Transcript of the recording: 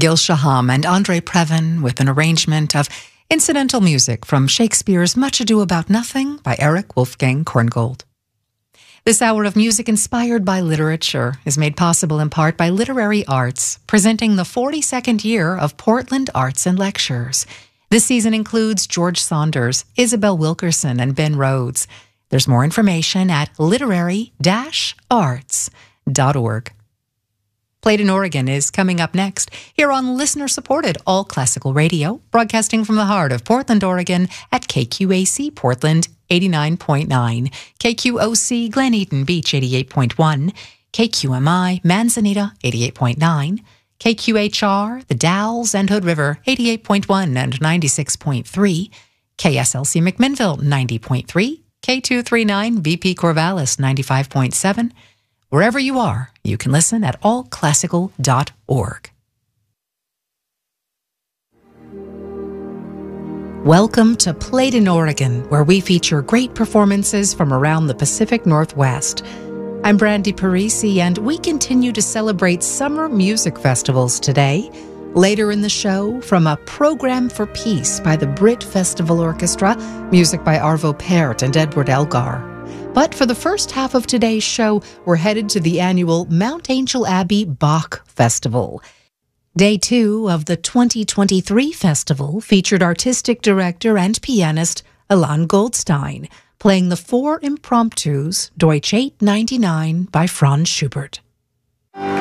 Gil Shaham and Andre Previn with an arrangement of incidental music from Shakespeare's Much Ado About Nothing by Erich Wolfgang Korngold. This hour of music inspired by literature is made possible in part by Literary Arts, presenting the 42nd year of Portland Arts and Lectures. This season includes George Saunders, Isabel Wilkerson, and Ben Rhodes. There's more information at literary-arts.org. Played in Oregon is coming up next here on listener-supported All Classical Radio, broadcasting from the heart of Portland, Oregon at KQAC Portland 89.9, KQOC Glen Eden Beach 88.1, KQMI Manzanita 88.9, KQHR The Dalles and Hood River 88.1 and 96.3, KSLC McMinnville 90.3, K239 BP Corvallis 95.7. Wherever you are, you can listen at allclassical.org. Welcome to Played in Oregon, where we feature great performances from around the Pacific Northwest. I'm Brandy Parisi, and we continue to celebrate summer music festivals today. Later in the show, from A Program for Peace by the Brit Festival Orchestra, music by Arvo Pärt and Edward Elgar. But for the first half of today's show, we're headed to the annual Mount Angel Abbey Bach Festival. Day 2 of the 2023 festival featured artistic director and pianist Ilan Goldstein, playing the 4 impromptus Deutsch 899 by Franz Schubert.